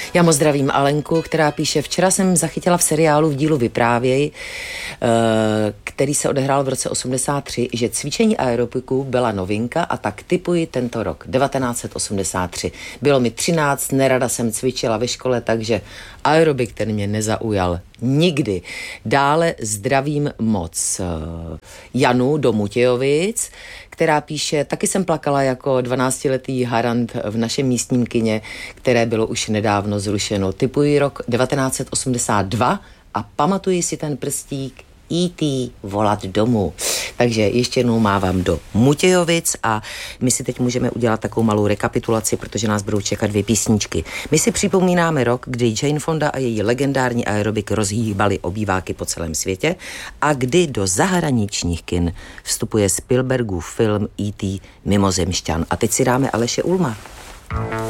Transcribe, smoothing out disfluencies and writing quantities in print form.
Já moc zdravím Alenku, která píše: včera jsem zachytila v seriálu V dílu Vyprávěj, který se odehrál v roce 83, že cvičení aerobiku byla novinka a tak tipuji tento rok, 1983. Bylo mi 13, nerada jsem cvičila ve škole, takže aerobik ten mě nezaujal nikdy. Dále zdravím moc Janu do Mutějovic, která píše: taky jsem plakala jako 12letý harant v našem místním kině, které bylo už nedávno zrušeno. Tipuji rok 1982 a pamatuji si ten prstík E.T. volat domů. Takže ještě jednou mávám do Mutějovic a my si teď můžeme udělat takovou malou rekapitulaci, protože nás budou čekat 2 písničky. My si připomínáme rok, kdy Jane Fonda a její legendární aerobik rozhýbali obýváky po celém světě a kdy do zahraničních kin vstupuje Spielbergův film E.T. Mimozemšťan. A teď si dáme Aleše Ulma.